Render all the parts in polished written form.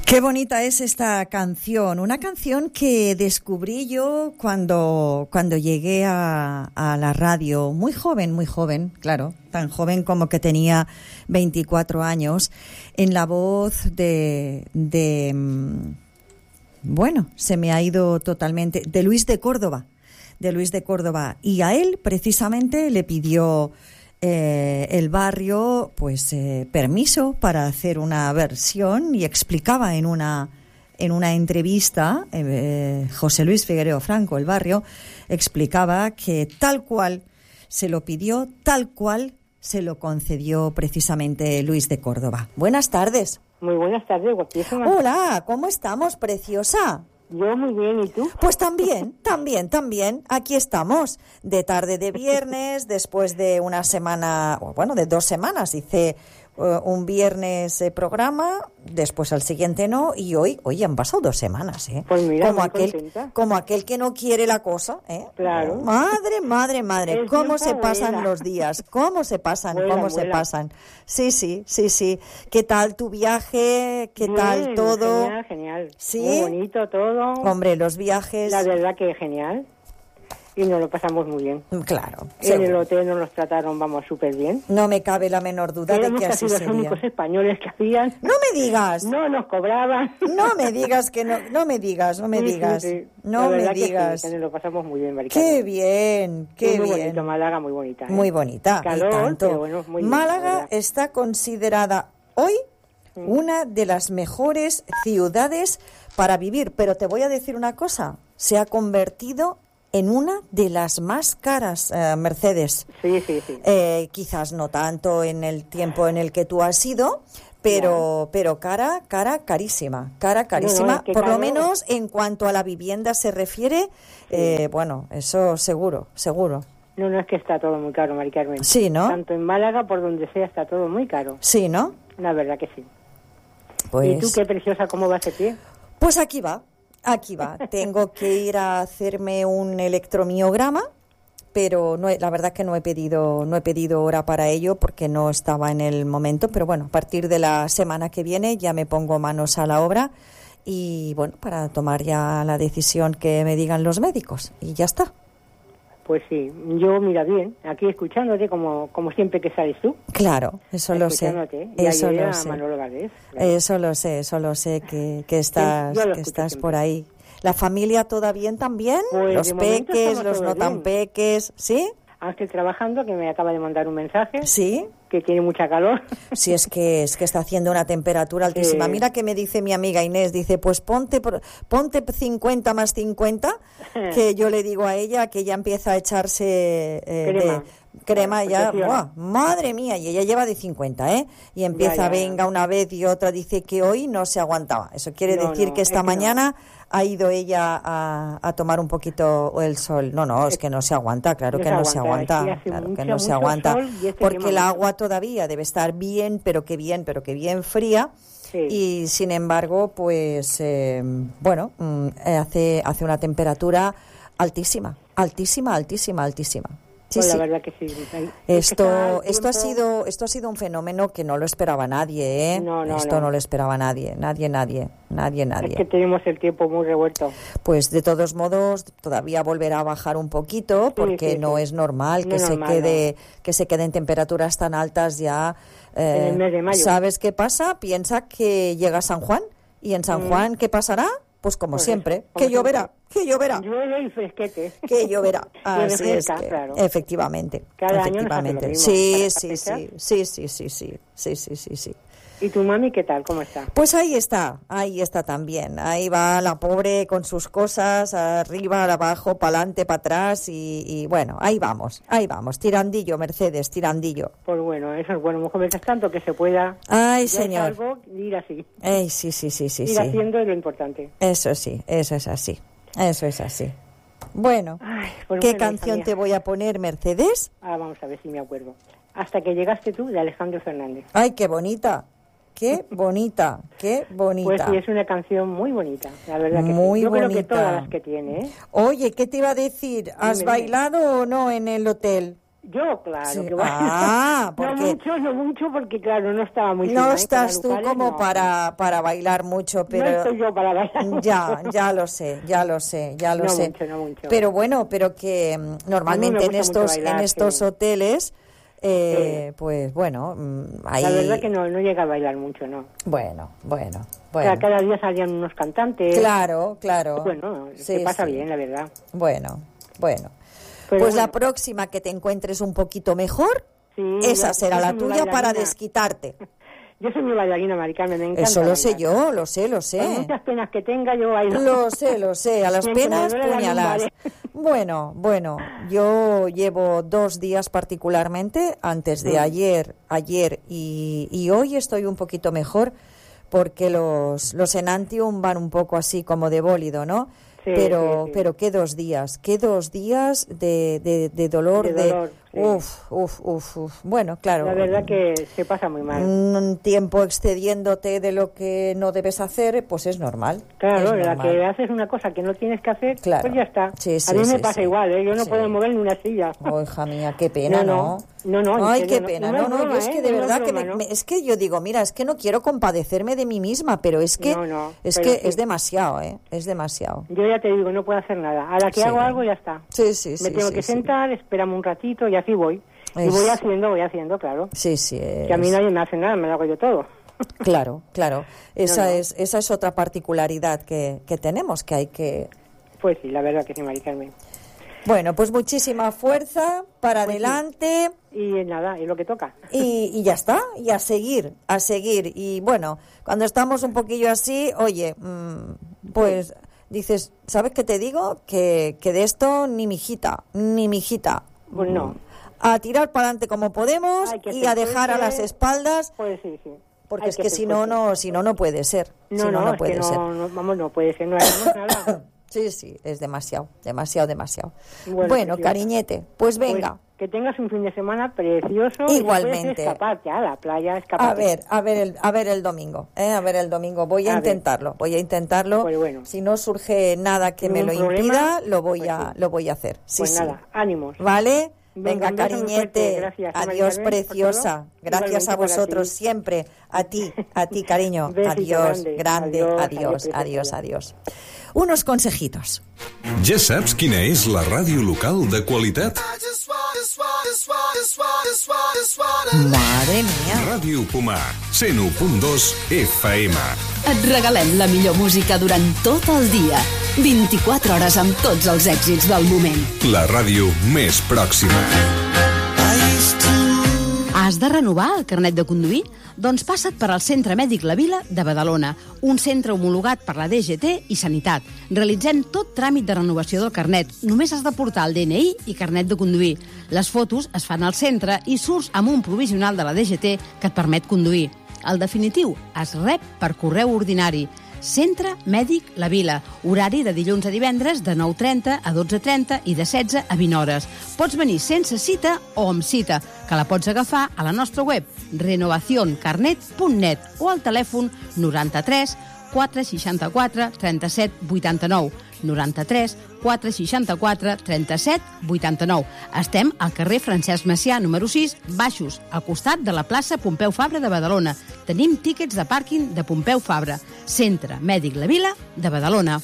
Qué bonita es esta canción, una canción que descubrí yo cuando llegué a la radio, muy joven, claro, tan joven como que tenía 24 años, en la voz bueno, se me ha ido totalmente, de Luis de Córdoba, y a él precisamente le pidió el barrio pues permiso para hacer una versión y explicaba en una entrevista José Luis Figueroa Franco, el barrio, explicaba que tal cual se lo pidió, tal cual se lo concedió precisamente Luis de Córdoba. Buenas tardes. Muy buenas tardes, guapísima. Hola, ¿cómo estamos, preciosa? Yo muy bien, ¿y tú? Pues también. Aquí estamos, de tarde de viernes, después de una semana, bueno, de 2 semanas. Hice un viernes programa, después al siguiente no, y hoy han pasado 2 semanas, ¿eh? Pues mira, como aquel que no quiere la cosa, ¿eh? Claro. Madre, El cómo se tiempo pasan vuela. los días, cómo se pasan. Sí. ¿Qué tal tu viaje? ¿Qué tal todo? Genial. ¿Sí? Muy bonito todo. Hombre, los viajes... La verdad que genial. Y nos lo pasamos muy bien. Claro. En el hotel nos trataron, súper bien. No me cabe la menor duda Éramos de que casi así los sería. únicos españoles que hacían. No me digas. No nos cobraban. No me digas que no. No me digas. Sí. No La me verdad digas. Que nos lo pasamos muy bien, Mari Qué bien, qué muy bien. bonito, Málaga, muy bonita. Muy bonita. Calor, y tanto. pero bueno, muy bien, Málaga está considerada hoy una de las mejores ciudades para vivir. Pero te voy a decir una cosa. Se ha convertido en una de las más caras, Mercedes. Sí. Quizás no tanto en el tiempo en el que tú has ido, pero carísima. No, Por lo menos en cuanto a la vivienda se refiere, bueno, eso seguro. No, es que está todo muy caro, Mari Carmen. Sí, ¿no? Tanto en Málaga, por donde sea, está todo muy caro. Sí, ¿no? La verdad que sí. Pues... ¿Y tú qué preciosa, cómo va ese pie? Pues aquí va. Tengo que ir a hacerme un electromiograma, pero la verdad que no he pedido hora para ello porque no estaba en el momento, pero bueno, a partir de la semana que viene ya me pongo manos a la obra y bueno, para tomar ya la decisión que me digan los médicos y ya está. Pues sí, yo mira bien, aquí escuchándote como siempre que sales tú. Claro, eso lo sé. Eso lo sé. Manolo Valdés, claro. Eso lo sé que estás por ahí. ¿La familia toda bien también? Pues los peques, los no tan peques, ¿sí? Ángel trabajando, que me acaba de mandar un mensaje. Sí. Que tiene mucha calor. Sí, es que está haciendo una temperatura altísima. Mira que me dice mi amiga Inés, dice, pues ponte 50 más 50, que yo le digo a ella que ya empieza a echarse crema ya, ¡buah! Madre mía, y ella lleva de 50, ¿eh? Y empieza, venga, una vez y otra, dice que hoy no se aguantaba. Eso quiere decir que esta mañana ha ido ella a tomar un poquito el sol. No, es que no se aguanta, claro que no se aguanta, porque el agua todavía debe estar bien, pero que bien fría. Sí. Y sin embargo, pues, hace una temperatura altísima. Pues la verdad que sí. Esto ha sido un fenómeno que no lo esperaba nadie, ¿eh? No lo esperaba nadie. Es que tenemos el tiempo muy revuelto. Pues de todos modos todavía volverá a bajar un poquito porque no es normal que se queden temperaturas tan altas ya. En el mes de mayo. ¿Sabes qué pasa? Piensa que llega San Juan y en San Juan ¿qué pasará? Pues como siempre, que lloverá. Llueve y fresquete. Que lloverá. Así es que, claro. Efectivamente. Cada año nos hace lo mismo. Sí. ¿Y tu mami qué tal? ¿Cómo está? Pues ahí está también. Ahí va la pobre con sus cosas, arriba, abajo, para adelante, para atrás y bueno, ahí vamos. Tirandillo, Mercedes, tirandillo. Pues bueno, eso es bueno, mujer, mientras tanto que se pueda. Ay, señor. Es algo, ir así. Sí. Ir haciendo es lo importante. Eso es así. Bueno, ¿qué canción te voy a poner, Mercedes? Ahora vamos a ver si me acuerdo. Hasta que llegaste tú, de Alejandro Fernández. Ay, qué bonita. Pues sí, es una canción muy bonita, la verdad que muy sí. Yo bonita. Creo que todas las que tiene, ¿eh? Oye, ¿qué te iba a decir? ¿Has bailado o no en el hotel? Yo, claro. Sí. Que bueno. Porque... No mucho, porque claro, no estaba muy No fina, estás tú Lucales, como no. para bailar mucho, pero... No estoy yo para bailar mucho. Ya lo sé. No mucho. Pero bueno, pero que normalmente me gusta mucho bailar, en estos sí. hoteles, Sí. pues bueno, ahí... La verdad que no llega a bailar mucho, ¿no? Bueno. O sea, cada día salían unos cantantes. Claro. Bueno, Sí, se pasa sí. bien, la verdad. Bueno. Pero Pues bueno. la próxima que te encuentres un poquito mejor, Sí, esa yo será soy la muy tuya para bailarina. desquitarte. Yo soy muy bailarina, Mari Carmen, me encanta Eso lo sé bailar. yo, lo sé. Por muchas penas que tenga, yo bailo. Lo sé, a las Siempre me penas duele la puñalas. lumbar, Bueno, yo llevo 2 días particularmente, antes de ayer y hoy estoy un poquito mejor, porque los Enantium van un poco así como de bólido, ¿no? Sí, pero sí. pero qué 2 días de dolor, De dolor, sí. uf. Bueno, claro. La verdad que se pasa muy mal. Un tiempo excediéndote de lo que no debes hacer, pues es normal. Claro, es la normal. que haces una cosa que no tienes que hacer, Claro. pues ya está. Sí, a mí me sí, pasa sí. igual, ¿eh? Yo no Sí. puedo mover ni una silla. Oh, hija mía, qué pena, ¿no? No, en Ay, serio, qué pena. no es broma, yo es que de no es verdad que broma, ¿no? es que yo digo, mira, es que no quiero compadecerme de mí misma, pero es que No, es pero que sí. es demasiado, es demasiado. Yo ya te digo, no puedo hacer nada. A la que Sí. hago algo, ya está. Sí, Me tengo que sentar, esperamos un ratito y así voy. Y Es- voy haciendo, claro. Sí, Que a mí nadie me hace nada, me lo hago yo todo. Claro. Esa No. es otra particularidad que tenemos, que hay que... Pues sí, la verdad que sí, Mari Carmen. Bueno, pues muchísima fuerza para Pues sí. adelante. Y nada, es lo que toca. Y ya está, y a seguir. Y bueno, cuando estamos un poquillo así, oye, pues dices, ¿sabes qué te digo? Que de esto ni mijita. Pues no. A tirar para adelante como podemos Hay que y ser a dejar a fuerte. las espaldas, Pues sí. porque Hay es que ser si no, fuerte. no puede ser. No, Si no es puede que ser. no puede ser, no hagamos nada. Sí, es demasiado. Pues Bueno, ya cariñete, pues Pues venga. que tengas un fin de semana precioso. Igualmente. Y puedes escaparte a la playa, escaparte. A ver el domingo, voy a intentarlo. Pues bueno. Si no surge nada que me lo Ningún impida, problema, lo voy a hacer. Sí, Pues sí. nada, ánimos. ¿Vale? Venga, Venga, un beso muy fuerte. cariñete. Gracias, Adiós, María Carmen, por preciosa. todo. Gracias Igualmente a para vosotros ti. siempre. A ti, cariño. Besito Adiós, grande. adiós. Adiós. Unos consejitos. Ja saps quina és la ràdio local de qualitat? Madre mía. Ràdio Pomar, 101.2 FM. Et regalem la millor música durant tot el dia. 24 hores amb tots els èxits del moment. La ràdio més pròxima. Has de renovar el carnet de conduir? Doncs passa't per al Centre Mèdic La Vila de Badalona, un centre homologat per la DGT i Sanitat. Realitzem tot tràmit de renovació del carnet. Només has de portar el DNI i carnet de conduir. Les fotos es fan al centre i surts amb un provisional de la DGT que et permet conduir. El definitiu es rep per correu ordinari. Centre Mèdic La Vila. Horari de dilluns a divendres de 9:30 a 12:30 i de 16 a 20 hores. Pots venir sense cita o amb cita, que la pots agafar a la nostra web renovacioncarnet.net o al telèfon 93 464 37 89. 93 464 37 89. Estem al carrer Francesc Macià, número 6, Baixos, al costat de la plaça Pompeu Fabra de Badalona. Tenim tíquets de pàrquing de Pompeu Fabra. Centre Mèdic La Vila de Badalona.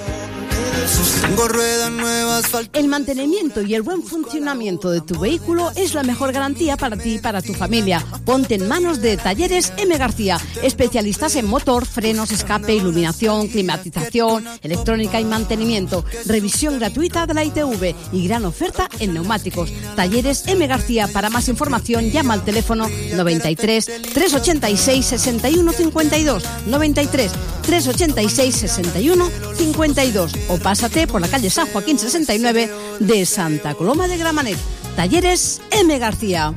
El mantenimiento y el buen funcionamiento de tu vehículo es la mejor garantía para ti y para tu familia. Ponte en manos de Talleres M. García, especialistas en motor, frenos, escape, iluminación, climatización, electrónica y mantenimiento. Revisión gratuita de la ITV y gran oferta en neumáticos. Talleres M. García. Para más información llama al teléfono 93 386 61 52, 93 386 61 52 o pásate por la calle San Joaquín 69 de Santa Coloma de Gramenet. Talleres M. García.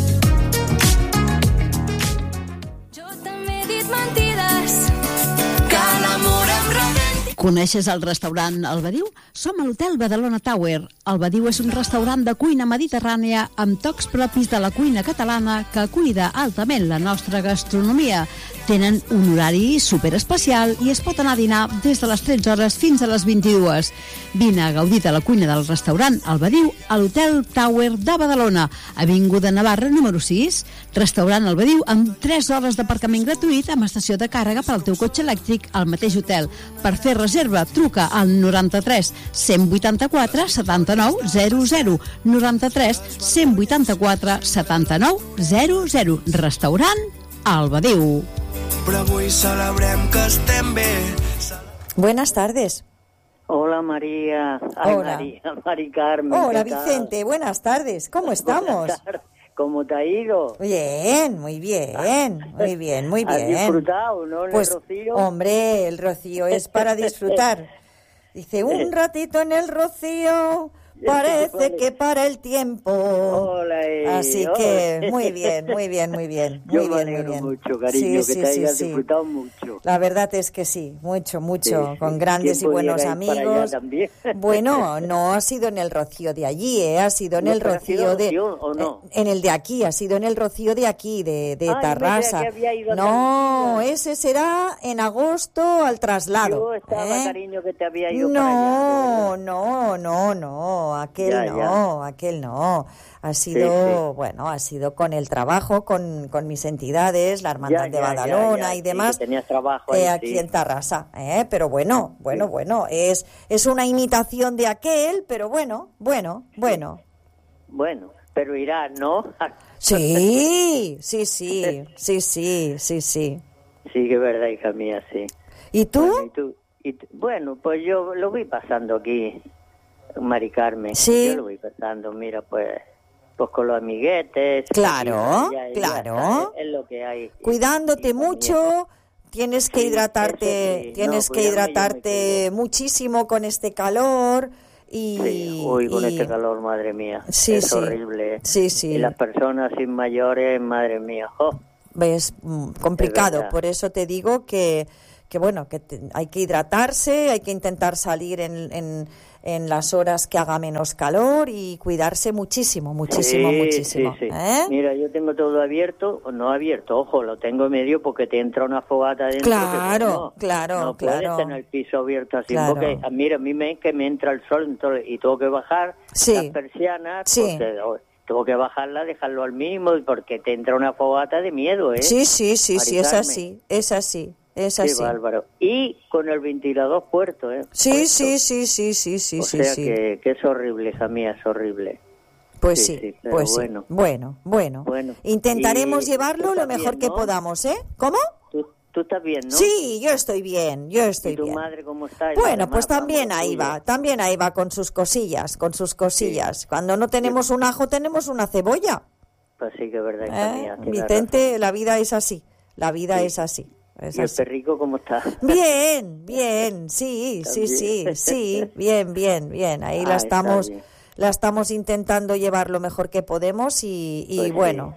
Coneixes el restaurant El Badiu? Som a l'Hotel Badalona Tower. El Badiu és un restaurant de cuina mediterrània amb tocs propis de la cuina catalana que cuida altament la nostra gastronomia. Tenen un horari superespecial i es pot anar a dinar des de les 13 hores fins a les 22. Vine a gaudir de la cuina del restaurant El Badiu a l'Hotel Tower de Badalona, Avinguda Navarra número 6. Restaurant El Badiu amb 3 hores d'aparcament gratuït amb estació de càrrega per al teu cotxe elèctric al mateix hotel. Per fer reserva, truca al 93 184 79 00. 93 184 79 00. Restaurant El Badiu. Però avui celebrem que estem bé. Buenas tardes. Hola María. Ay, Hola. Mari Carmen. Hola ¿qué tal? Vicente, buenas tardes. ¿Cómo estamos? Buenas tardes. ¿Cómo te ha ido? Bien, muy bien, muy bien, muy ¿Has bien. disfrutado, no, en Pues, el rocío? hombre, el rocío es para disfrutar. Dice, un ratito en el rocío, parece que para el tiempo. Hola, Así que, muy bien, muy bien, muy bien. Muy Yo bien, me alegro muy bien. mucho, cariño, Sí, que te sí, hayas sí. disfrutado mucho. La verdad es que sí, mucho, mucho, Sí, con sí. grandes y ¿Quién buenos pudiera ir para allá amigos. también? Bueno, no ha sido en el Rocío de allí, ha sido en ¿No, el pero ha sido Rocío de... Rocío o no? En el de aquí, ha sido en el Rocío de aquí, de Ah, yo Tarrasa. pensé que había ido a No, Andalucía. ese será en agosto al traslado. Yo estaba, ¿eh? cariño, que te había ido para allá. No, aquel Ya, no, aquel no. Ha sido, sí. bueno, ha sido con el trabajo, con mis entidades, la Hermandad de Badalona y demás, Sí, que tenías trabajo ahí, aquí sí. en Tarrasa, pero bueno, es una imitación de aquel, pero bueno. Bueno, pero irás, ¿no? Sí. Sí, que es verdad, hija mía, sí. ¿Y tú? Bueno, bueno, pues yo lo voy pasando aquí, Mari Carmen. Sí. Yo lo voy pasando, mira, pues con los amiguetes. Claro, ya claro. está, es lo que hay. Cuidándote Y también- mucho, tienes que Sí, hidratarte, eso sí. tienes No, que cuidarme yo me hidratarte cuido. muchísimo con este calor y Sí, uy, con este calor, madre mía. Sí, es sí. horrible. Sí, sí. Y las personas sin mayores, madre mía. ¡Oh! es complicado, verdad. por eso te digo que bueno, que hay que hidratarse, hay que intentar salir en las horas que haga menos calor y cuidarse muchísimo. Sí. ¿eh? Mira, yo tengo todo abierto, no abierto, ojo, lo tengo medio porque te entra una fogata dentro. Claro, que, claro, no claro. puedes tener el piso abierto así, Claro. porque mira, a mí me entra el sol entonces, y tengo que bajar Sí. las persianas, Sí. tengo que bajarla, dejarlo al mismo, porque te entra una fogata de miedo, ¿eh? Sí, Mari es Carmen. así, es así. Qué bárbaro. Y con el ventilador puesto, ¿eh? Sí. O sea que es horrible, hija mía, es horrible. Pues Sí, sí, sí, pero pues sí. Bueno. Bueno. Intentaremos Y llevarlo tú lo estás mejor bien, que ¿no? podamos, ¿eh? ¿Cómo? Tú estás bien, ¿no? Sí, yo estoy bien, ¿Y tu bien. madre cómo está? Y Bueno, los pues demás, también vamos, ahí tuyo. va con sus cosillas. Cuando no tenemos un ajo, tenemos una cebolla. Pues sí, que es verdad, hija mía. tienes Vicente, razón. la vida es así, es así. ¿Y el perrico cómo está? Bien, sí, bien. Ahí Ah, está bien. la estamos intentando llevar lo mejor que podemos y Pues bueno.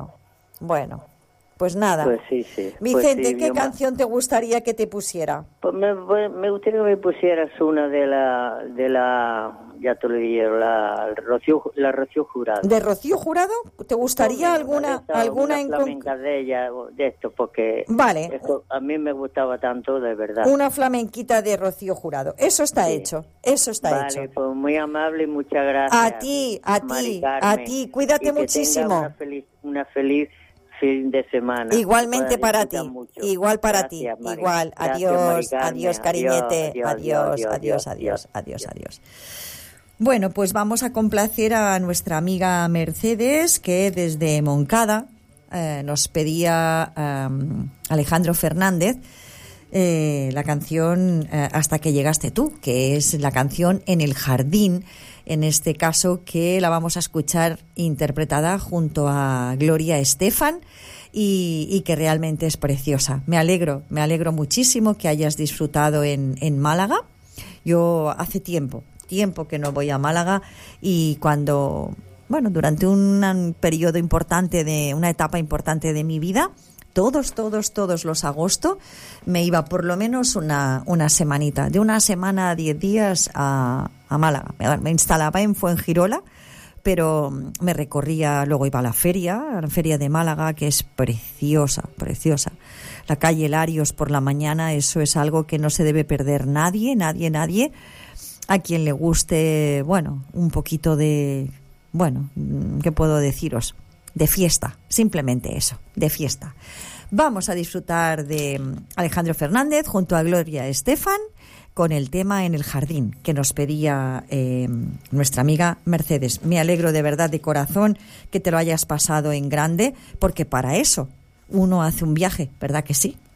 Pues nada. Pues sí. Pues Vicente, sí, ¿qué yo canción te gustaría que te pusiera? Pues me gustaría que me pusieras una de la ya te lo dije, la Rocío Jurado. ¿De Rocío Jurado? ¿Te gustaría alguna una en flamenca de ella, de esto, porque Vale. esto a mí me gustaba tanto, de verdad. Una flamenquita de Rocío Jurado. Eso está Sí. hecho, eso está Vale, hecho. pues muy amable y muchas gracias. A ti, Mari Carmen. cuídate Y que muchísimo. tenga una feliz fin de semana. Igualmente Que puedas para disfrutar ti, mucho. igual para Gracias, ti, Mari. igual. Gracias, Adiós, Mari Carmen. adiós, cariñete. Adiós. Bueno, pues vamos a complacer a nuestra amiga Mercedes, que desde Moncada nos pedía Alejandro Fernández la canción Hasta que llegaste tú, que es la canción En el jardín, en este caso, que la vamos a escuchar interpretada junto a Gloria Estefan y que realmente es preciosa. Me alegro muchísimo que hayas disfrutado en Málaga. Yo hace tiempo que no voy a Málaga y durante un periodo importante una etapa importante de mi vida, todos los agosto me iba por lo menos una semanita, de una semana a 10 días a Málaga. Me instalaba en Fuengirola pero me recorría, luego iba a la feria de Málaga, que es preciosa, preciosa. La calle Larios por la mañana, eso es algo que no se debe perder nadie, a quien le guste, bueno, un poquito de, bueno, ¿qué puedo deciros? De fiesta, simplemente eso, de fiesta. Vamos a disfrutar de Alejandro Fernández junto a Gloria Estefan con el tema En el jardín que nos pedía nuestra amiga Mercedes. Me alegro de verdad, de corazón, que te lo hayas pasado en grande, porque para eso uno hace un viaje, ¿verdad que sí?